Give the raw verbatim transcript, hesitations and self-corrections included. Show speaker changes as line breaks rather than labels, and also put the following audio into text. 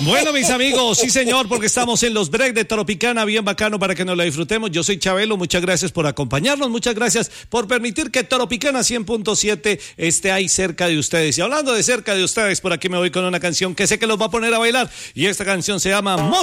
Bueno, mis amigos, sí señor, porque estamos en los break de Tropicana, bien bacano para que nos la disfrutemos. Yo soy Chabelo, muchas gracias por acompañarnos, muchas gracias por permitir que Tropicana cien punto siete esté ahí cerca de ustedes. Y hablando de cerca de ustedes, por aquí me voy con una canción que sé que los va a poner a bailar, y esta canción se llama Mos